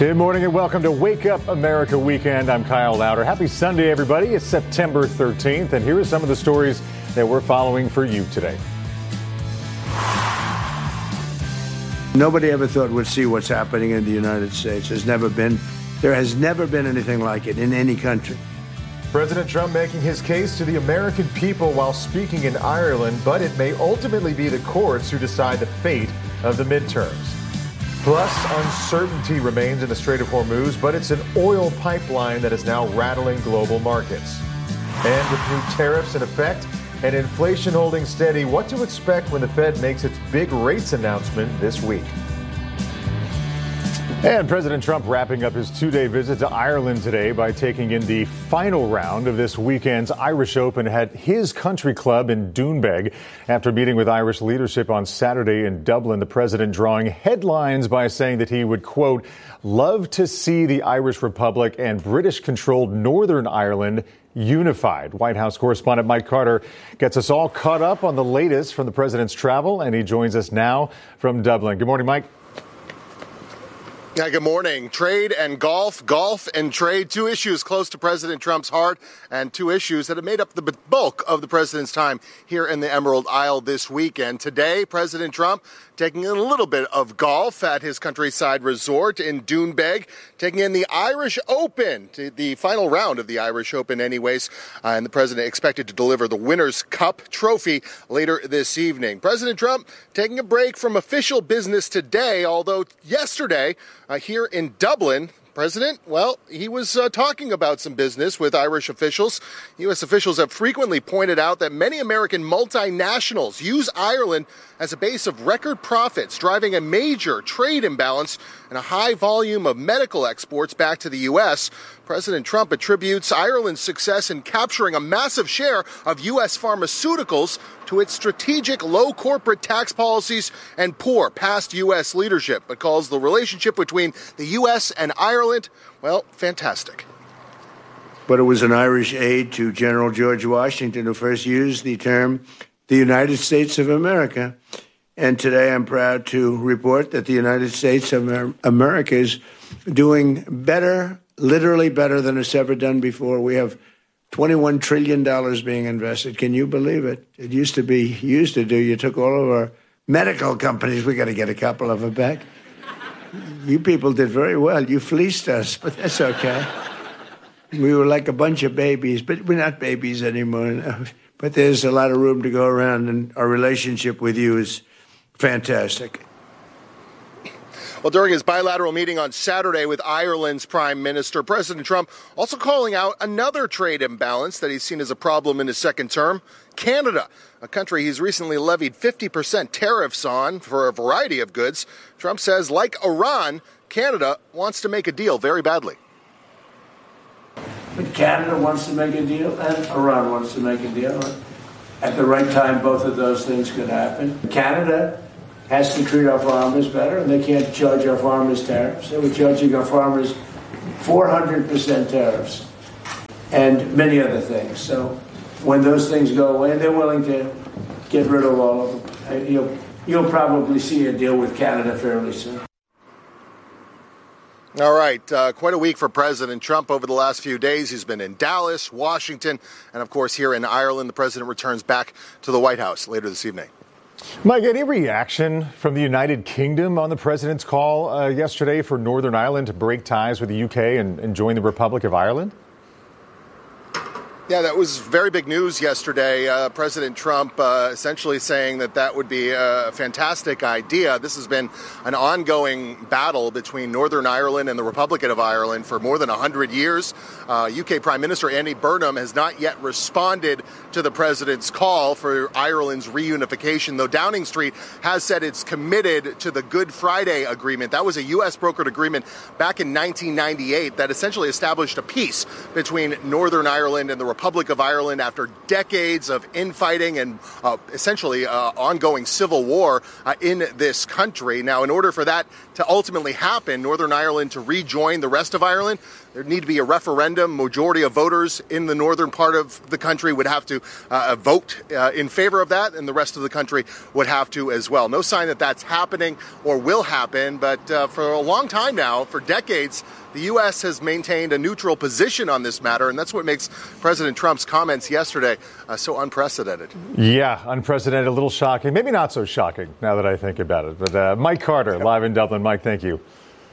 Good morning and welcome to Wake Up America Weekend. I'm Kyle Louder. Happy Sunday, everybody. It's September 13th, and here are some of the stories that we're following for you today. Nobody ever thought we'd see what's happening in the United States. There has never been anything like it in any country. President Trump making his case to the American people while speaking in Ireland, but it may ultimately be the courts who decide the fate of the midterms. Plus, uncertainty remains in the Strait of Hormuz, but it's an oil pipeline that is now rattling global markets. And with new tariffs in effect and inflation holding steady, what to expect when the Fed makes its big rates announcement this week. And President Trump wrapping up his two-day visit to Ireland today by taking in the final round of this weekend's Irish Open at his country club in Doonbeg. After meeting with Irish leadership on Saturday in Dublin, the president drawing headlines by saying that he would, quote, love to see the Irish Republic and British-controlled Northern Ireland unified. White House correspondent Mike Carter gets us all caught up on the latest from the president's travel, and he joins us now from Dublin. Good morning, Mike. Yeah, good morning. Trade and golf and trade, two issues close to President Trump's heart and two issues that have made up the bulk of the president's time here in the Emerald Isle this weekend. Today, President Trump taking in a little bit of golf at his countryside resort in Doonbeg, taking in the Irish Open, the final round of the Irish Open anyways, and the president expected to deliver the Winners' Cup trophy later this evening. President Trump taking a break from official business today, although yesterday here in Dublin, President, well, he was talking about some business with Irish officials. U.S. officials have frequently pointed out that many American multinationals use Ireland as a base of record profits, driving a major trade imbalance and a high volume of medical exports back to the U.S. President Trump attributes Ireland's success in capturing a massive share of U.S. pharmaceuticals to its strategic low corporate tax policies and poor past U.S. leadership, but calls the relationship between the U.S. and Ireland, well, fantastic. But it was an Irish aide to General George Washington who first used the term the United States of America. And today I'm proud to report that the United States of America is doing better, literally better than it's ever done before. We have $21 trillion being invested. Can you believe it? It used to do, you took all of our medical companies. We got to get a couple of them back. You people did very well. You fleeced us, but that's okay. We were like a bunch of babies, but we're not babies anymore. But there's a lot of room to go around, and our relationship with you is fantastic. Well, during his bilateral meeting on Saturday with Ireland's Prime Minister, President Trump also calling out another trade imbalance that he's seen as a problem in his second term, Canada, a country he's recently levied 50% tariffs on for a variety of goods. Trump says, like Iran, Canada wants to make a deal very badly. But Canada wants to make a deal, and Iran wants to make a deal. At the right time, both of those things could happen. Canada has to treat our farmers better, and they can't charge our farmers tariffs. They were charging our farmers 400% tariffs and many other things. So when those things go away, they're willing to get rid of all of them. You'll probably see a deal with Canada fairly soon. All right. Quite a week for President Trump over the last few days. He's been in Dallas, Washington, and, of course, here in Ireland. The president returns back to the White House later this evening. Mike, any reaction from the United Kingdom on the president's call yesterday for Northern Ireland to break ties with the UK and join the Republic of Ireland? Yeah, that was very big news yesterday. President Trump essentially saying that would be a fantastic idea. This has been an ongoing battle between Northern Ireland and the Republic of Ireland for more than 100 years. UK Prime Minister Andy Burnham has not yet responded to the president's call for Ireland's reunification, though Downing Street has said it's committed to the Good Friday Agreement. That was a U.S. brokered agreement back in 1998 that essentially established a peace between Northern Ireland and the Republic of Ireland after decades of infighting and essentially ongoing civil war in this country. Now, in order for that to ultimately happen, Northern Ireland to rejoin the rest of Ireland, there'd need to be a referendum. Majority of voters in the northern part of the country would have to vote in favor of that, and the rest of the country would have to as well. No sign that that's happening or will happen, but for a long time now, for decades, the U.S. has maintained a neutral position on this matter, and that's what makes President Trump's comments yesterday so unprecedented. Yeah, unprecedented, a little shocking. Maybe not so shocking now that I think about it. But Mike Carter, live in Dublin. Mike, thank you.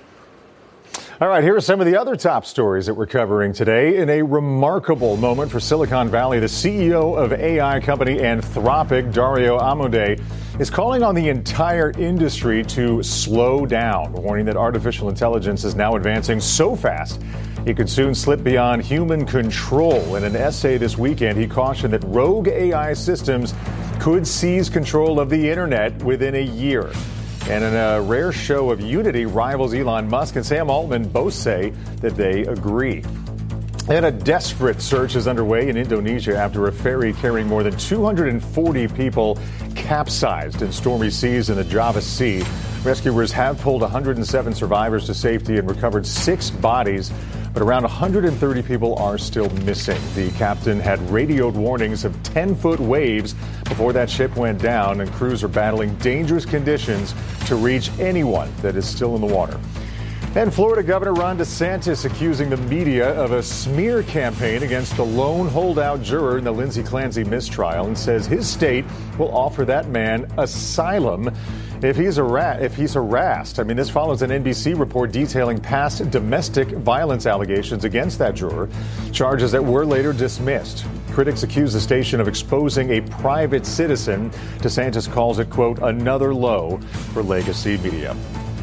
All right, here are some of the other top stories that we're covering today. In a remarkable moment for Silicon Valley, the CEO of AI company Anthropic, Dario Amodei, is calling on the entire industry to slow down, warning that artificial intelligence is now advancing so fast it could soon slip beyond human control. In an essay this weekend, he cautioned that rogue AI systems could seize control of the internet within a year. And in a rare show of unity, rivals Elon Musk and Sam Altman both say that they agree. And a desperate search is underway in Indonesia after a ferry carrying more than 240 people capsized in stormy seas in the Java Sea. Rescuers have pulled 107 survivors to safety and recovered 6 bodies, but around 130 people are still missing. The captain had radioed warnings of 10-foot waves before that ship went down, and crews are battling dangerous conditions to reach anyone that is still in the water. And Florida Governor Ron DeSantis accusing the media of a smear campaign against the lone holdout juror in the Lindsay Clancy mistrial, and says his state will offer that man asylum if he's harassed. I mean, this follows an NBC report detailing past domestic violence allegations against that juror, charges that were later dismissed. Critics accuse the station of exposing a private citizen. DeSantis calls it, quote, another low for legacy media.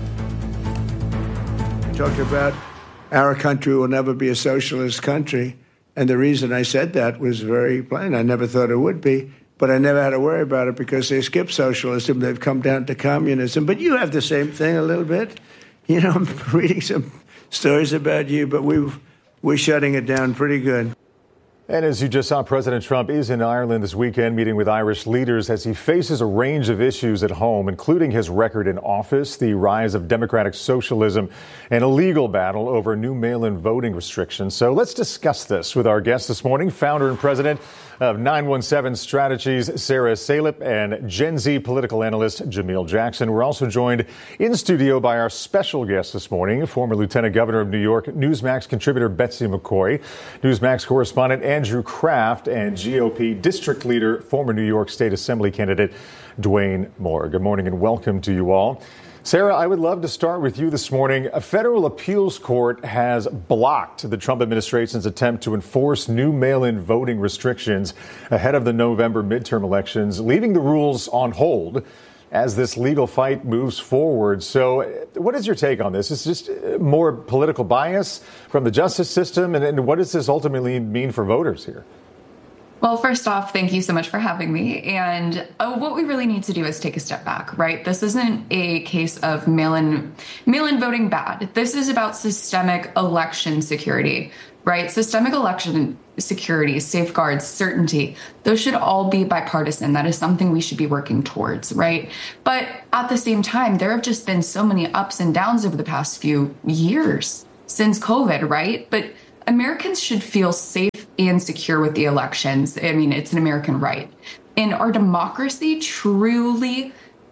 Talked about our country will never be a socialist country. And the reason I said that was very plain. I never thought it would be. But I never had to worry about it because they skipped socialism. They've come down to communism. But you have the same thing a little bit. You know, I'm reading some stories about you, but we're shutting it down pretty good. And as you just saw, President Trump is in Ireland this weekend meeting with Irish leaders as he faces a range of issues at home, including his record in office, the rise of democratic socialism, and a legal battle over new mail-in voting restrictions. So let's discuss this with our guest this morning, founder and president of 917 Strategies, Sarah Salip, and Gen Z political analyst Jamil Jackson. We're also joined in studio by our special guest this morning, former Lieutenant Governor of New York, Newsmax contributor Betsy McCoy, Newsmax correspondent Andrew Kraft, and GOP district leader, former New York State Assembly candidate Dwayne Moore. Good morning and welcome to you all. Sarah, I would love to start with you this morning. A federal appeals court has blocked the Trump administration's attempt to enforce new mail-in voting restrictions ahead of the November midterm elections, leaving the rules on hold as this legal fight moves forward. So what is your take on this? Is this just more political bias from the justice system? And what does this ultimately mean for voters here? Well, first off, thank you so much for having me. And what we really need to do is take a step back, right? This isn't a case of mail-in voting bad. This is about systemic election security, right? Systemic election security, safeguards, certainty, those should all be bipartisan. That is something we should be working towards, right? But at the same time, there have just been so many ups and downs over the past few years since COVID, right? But Americans should feel safe and secure with the elections. I mean, it's an American right. And our democracy truly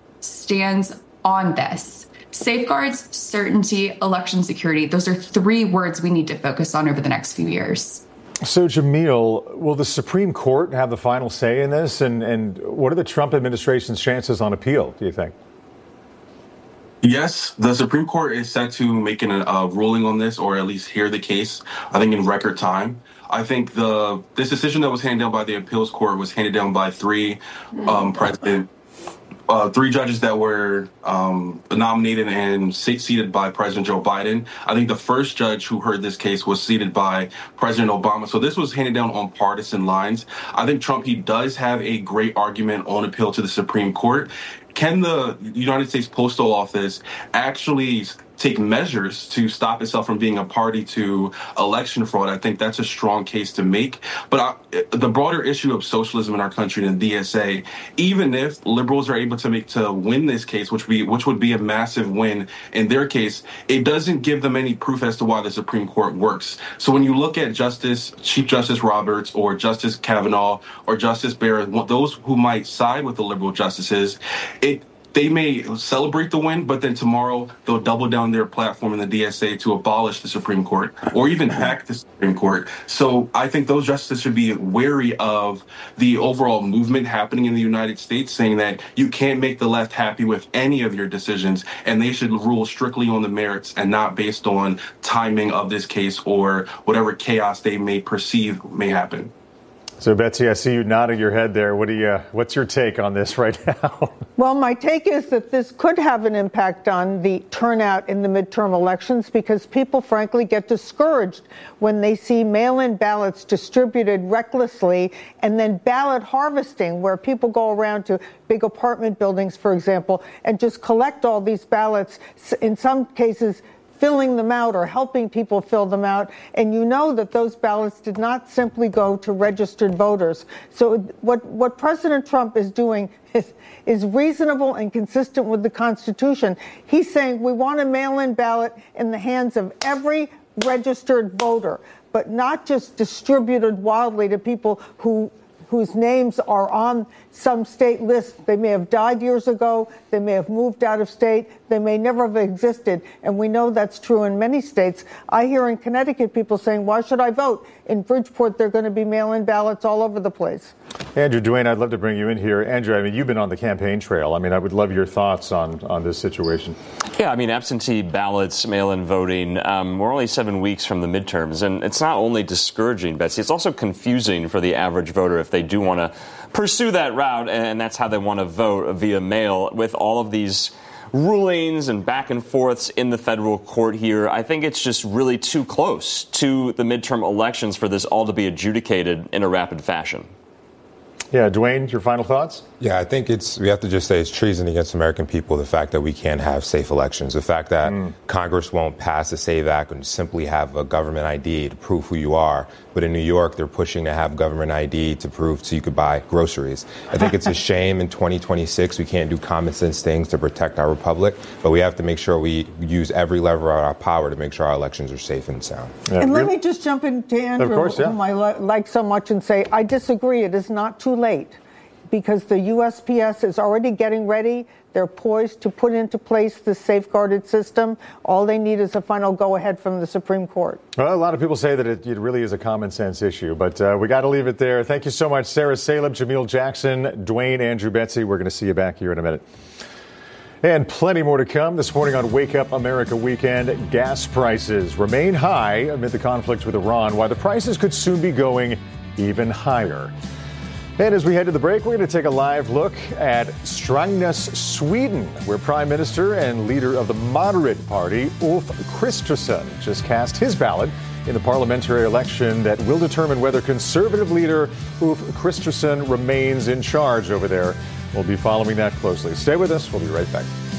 stands on this. Safeguards, certainty, election security. Those are 3 words we need to focus on over the next few years. So, Jamil, will the Supreme Court have the final say in this? And what are the Trump administration's chances on appeal, do you think? Yes, the Supreme Court is set to make a ruling on this, or at least hear the case, I think, in record time. I think this decision that was handed down by the appeals court was handed down by 3 judges that were nominated and seated by President Joe Biden. I think the first judge who heard this case was seated by President Obama. So this was handed down on partisan lines. I think Trump, he does have a great argument on appeal to the Supreme Court. Can the United States Postal Office actually take measures to stop itself from being a party to election fraud, I think that's a strong case to make. But the broader issue of socialism in our country and the DSA, even if liberals are able to win this case, which would be a massive win in their case, it doesn't give them any proof as to why the Supreme Court works. So when you look at Chief Justice Roberts or Justice Kavanaugh or Justice Barrett, those who might side with the liberal justices, they may celebrate the win, but then tomorrow they'll double down their platform in the DSA to abolish the Supreme Court or even hack the Supreme Court. So I think those justices should be wary of the overall movement happening in the United States, saying that you can't make the left happy with any of your decisions, and they should rule strictly on the merits and not based on timing of this case or whatever chaos they may perceive may happen. So, Betsy, I see you nodding your head there. What's your take on this right now? Well, my take is that this could have an impact on the turnout in the midterm elections because people, frankly, get discouraged when they see mail-in ballots distributed recklessly and then ballot harvesting, where people go around to big apartment buildings, for example, and just collect all these ballots, in some cases filling them out or helping people fill them out. And you know that those ballots did not simply go to registered voters. So what President Trump is doing is reasonable and consistent with the Constitution. He's saying we want a mail-in ballot in the hands of every registered voter, but not just distributed wildly to people whose names are on some state list. They may have died years ago. They may have moved out of state. They may never have existed. And we know that's true in many states. I hear in Connecticut people saying, why should I vote? In Bridgeport, they're going to be mail-in ballots all over the place. Andrew, Dwayne, I'd love to bring you in here. Andrew, I mean, you've been on the campaign trail. I mean, I would love your thoughts on this situation. Yeah, I mean, absentee ballots, mail-in voting, we're only 7 weeks from the midterms. And it's not only discouraging, Betsy, it's also confusing for the average voter if they do want to pursue that route, and that's how they want to vote via mail with all of these rulings and back and forths in the federal court here. I think it's just really too close to the midterm elections for this all to be adjudicated in a rapid fashion. Yeah, Dwayne, your final thoughts? Yeah, I think we have to just say it's treason against American people, the fact that we can't have safe elections, the fact that Congress won't pass the SAVE Act and simply have a government ID to prove who you are. But in New York, they're pushing to have government ID to prove so you could buy groceries. I think it's a shame in 2026 we can't do common sense things to protect our republic, but we have to make sure we use every lever of our power to make sure our elections are safe and sound. Yeah. And let me just jump into Andrew, whom I like so much, and say I disagree. It is not too late, because the USPS is already getting ready. They're poised to put into place the safeguarded system. All they need is a final go-ahead from the Supreme Court. Well, a lot of people say that it really is a common sense issue, but we got to leave it there. Thank you so much, Sarah Salem, Jamil Jackson, Dwayne, Andrew, Betsy. We're going to see you back here in a minute. And plenty more to come this morning on Wake Up America Weekend. Gas prices remain high amid the conflict with Iran, while the prices could soon be going even higher. And as we head to the break, we're going to take a live look at Strängnäs, Sweden, where Prime Minister and leader of the moderate party, Ulf Kristersson, just cast his ballot in the parliamentary election that will determine whether conservative leader Ulf Kristersson remains in charge over there. We'll be following that closely. Stay with us. We'll be right back.